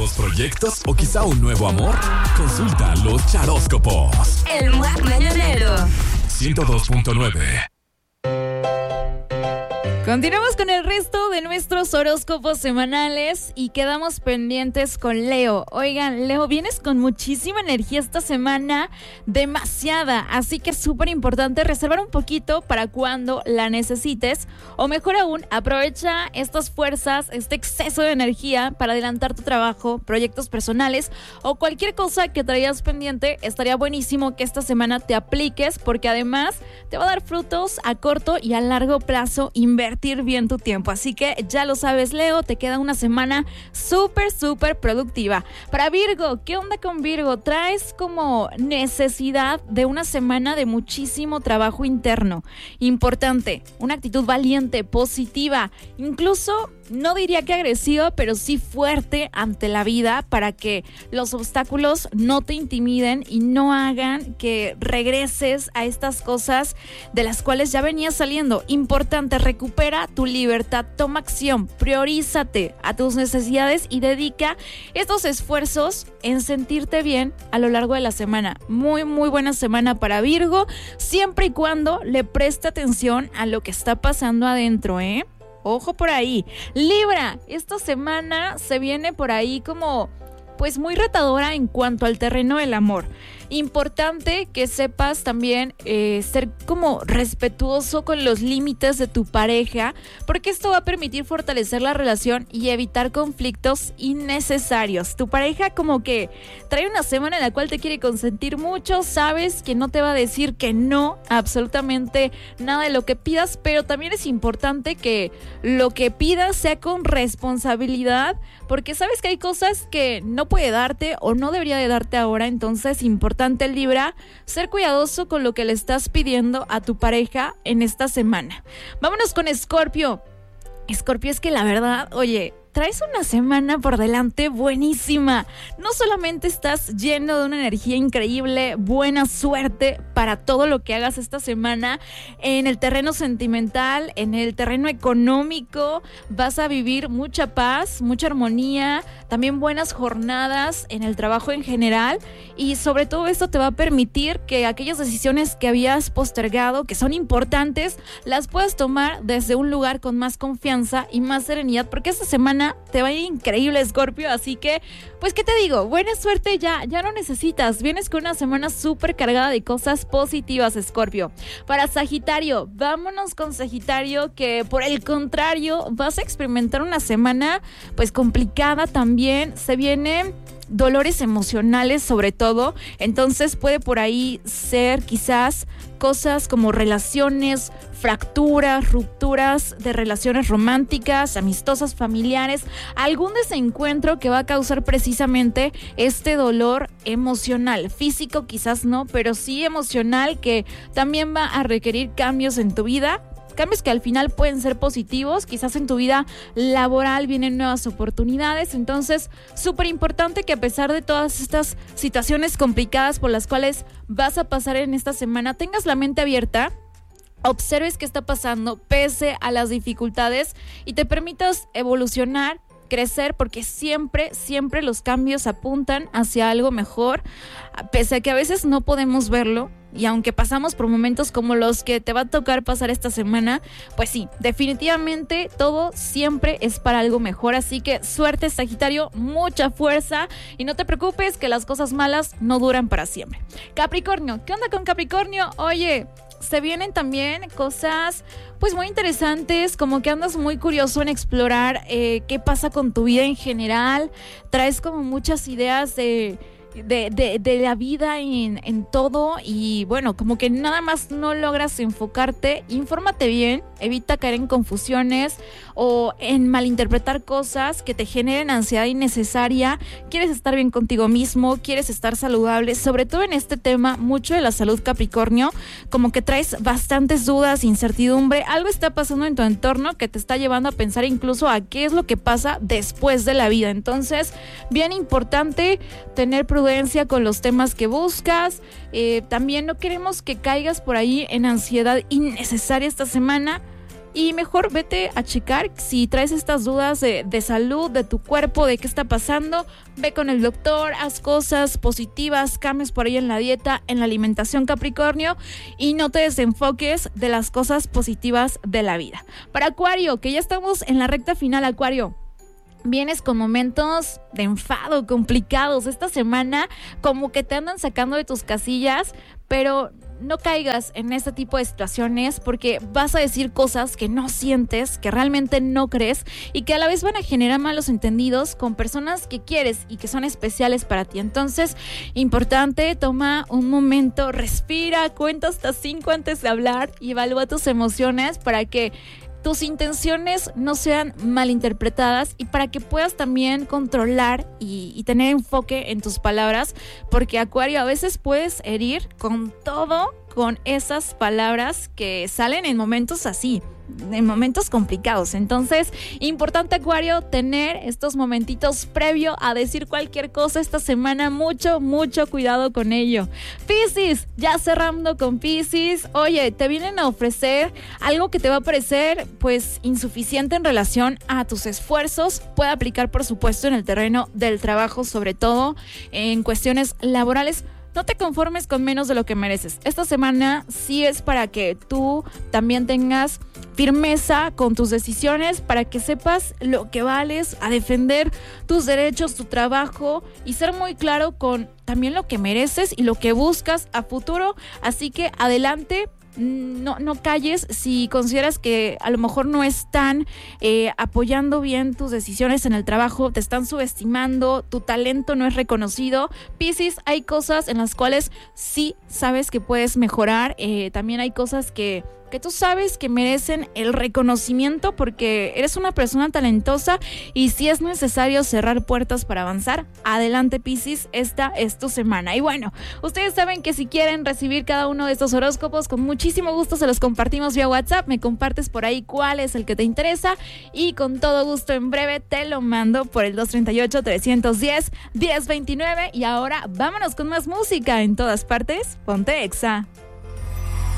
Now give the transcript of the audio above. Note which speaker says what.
Speaker 1: ¿Nuevos proyectos o quizá un nuevo amor? Consulta los charóscopos.
Speaker 2: El Muac Mañanero.
Speaker 1: 102.9.
Speaker 3: Continuamos con el resto de nuestros horóscopos semanales y quedamos pendientes con Leo. Oigan, Leo, vienes con muchísima energía esta semana, demasiada, así que es súper importante reservar un poquito para cuando la necesites, o mejor aún, aprovecha estas fuerzas, este exceso de energía para adelantar tu trabajo, proyectos personales o cualquier cosa que traías pendiente. Estaría buenísimo que esta semana te apliques, porque además te va a dar frutos a corto y a largo plazo. Invertir bien tu tiempo, así que ya lo sabes, Leo, te queda una semana súper productiva. Para Virgo, ¿qué onda con Virgo? Traes como necesidad de una semana de muchísimo trabajo interno. Importante, una actitud valiente, positiva, incluso no diría que agresiva, pero sí fuerte ante la vida, para que los obstáculos no te intimiden y no hagan que regreses a estas cosas de las cuales ya venías saliendo. Importante, recupera tu libertad, toma acción, priorízate a tus necesidades y dedica estos esfuerzos en sentirte bien a lo largo de la semana. Muy buena semana para Virgo, siempre y cuando le preste atención a lo que está pasando adentro, ¿eh? Ojo por ahí. Libra, esta semana se viene por ahí como pues muy retadora en cuanto al terreno del amor. Importante que sepas también ser como respetuoso con los límites de tu pareja, porque esto va a permitir fortalecer la relación y evitar conflictos innecesarios. Tu pareja como que trae una semana en la cual te quiere consentir mucho, sabes que no te va a decir que no a absolutamente nada de lo que pidas, pero también es importante que lo que pidas sea con responsabilidad, porque sabes que hay cosas que no puede darte o no debería de darte ahora. Entonces, importante, Libra, ser cuidadoso con lo que le estás pidiendo a tu pareja en esta semana. Vámonos con Escorpio. Escorpio, es que la verdad, oye, traes una semana por delante buenísima. No solamente estás lleno de una energía increíble, buena suerte para todo lo que hagas esta semana. En el terreno sentimental, en el terreno económico, vas a vivir mucha paz, mucha armonía, también buenas jornadas en el trabajo en general, y sobre todo esto te va a permitir que aquellas decisiones que habías postergado, que son importantes, las puedas tomar desde un lugar con más confianza y más serenidad, porque esta semana te va a ir increíble, Escorpio. Así que, pues, ¿qué te digo? Buena suerte, ya no necesitas. Vienes con una semana súper cargada de cosas positivas, Escorpio. Para Sagitario, vámonos con Sagitario, que por el contrario vas a experimentar una semana pues complicada también. Se vienen dolores emocionales sobre todo, entonces puede por ahí ser quizás cosas como relaciones, fracturas, rupturas de relaciones románticas, amistosas, familiares, algún desencuentro que va a causar precisamente este dolor emocional. Físico quizás no, pero sí emocional, que también va a requerir cambios en tu vida. Cambios que al final pueden ser positivos. Quizás en tu vida laboral vienen nuevas oportunidades. Entonces, súper importante que a pesar de todas estas situaciones complicadas por las cuales vas a pasar en esta semana, tengas la mente abierta, observes qué está pasando pese a las dificultades y te permitas evolucionar, crecer, porque siempre los cambios apuntan hacia algo mejor, pese a que a veces no podemos verlo. Y aunque pasamos por momentos como los que te va a tocar pasar esta semana, pues sí, definitivamente todo siempre es para algo mejor. Así que suerte, Sagitario, mucha fuerza y no te preocupes que las cosas malas no duran para siempre. Capricornio, ¿qué onda con Capricornio? Oye, se vienen también cosas pues muy interesantes, como que andas muy curioso en explorar qué pasa con tu vida en general. Traes como muchas ideas de la vida en todo, y bueno, como que nada más no logras enfocarte. Infórmate bien, evita caer en confusiones o en malinterpretar cosas que te generen ansiedad innecesaria. Quieres estar bien contigo mismo, quieres estar saludable, sobre todo en este tema mucho de la salud, Capricornio, como que traes bastantes dudas, incertidumbre, algo está pasando en tu entorno que te está llevando a pensar incluso a qué es lo que pasa después de la vida. Entonces, bien importante tener prudencia con los temas que buscas. También no queremos que caigas por ahí en ansiedad innecesaria esta semana. y mejor vete a checar si traes estas dudas de salud, de tu cuerpo, de qué está pasando. Ve con el doctor, haz cosas positivas, cambios por ahí en la dieta, en la alimentación, Capricornio, y no te desenfoques de las cosas positivas de la vida. Para Acuario, que ya estamos en la recta final, Acuario. Vienes con momentos de enfado complicados esta semana, como que te andan sacando de tus casillas, pero no caigas en este tipo de situaciones porque vas a decir cosas que no sientes, que realmente no crees y que a la vez van a generar malos entendidos con personas que quieres y que son especiales para ti. Entonces, importante, toma un momento, respira, cuenta hasta 5 antes de hablar y evalúa tus emociones para que tus intenciones no sean malinterpretadas y para que puedas también controlar y tener enfoque en tus palabras, porque Acuario, a veces puedes herir con todo, con esas palabras que salen en momentos así, en momentos complicados. Entonces, importante, Acuario, tener estos momentitos previo a decir cualquier cosa esta semana. Mucho cuidado con ello. Piscis, ya cerrando con Piscis. Oye, te vienen a ofrecer algo que te va a parecer pues insuficiente en relación a tus esfuerzos. Puede aplicar, por supuesto, en el terreno del trabajo, sobre todo en cuestiones laborales. No te conformes con menos de lo que mereces. Esta semana sí es para que tú también tengas firmeza con tus decisiones, para que sepas lo que vales, a defender tus derechos, tu trabajo y ser muy claro con también lo que mereces y lo que buscas a futuro. Así que adelante. No calles si consideras que a lo mejor no están apoyando bien tus decisiones en el trabajo, te están subestimando, tu talento no es reconocido. Piscis, hay cosas en las cuales sí sabes que puedes mejorar, también hay cosas que tú sabes que merecen el reconocimiento porque eres una persona talentosa y si es necesario cerrar puertas para avanzar, adelante, Piscis, esta es tu semana. Y bueno, ustedes saben que si quieren recibir cada uno de estos horóscopos, con muchísimo gusto se los compartimos vía WhatsApp, me compartes por ahí cuál es el que te interesa y con todo gusto en breve te lo mando por el 238-310-1029. Y ahora vámonos con más música. En todas partes, ponte Exa.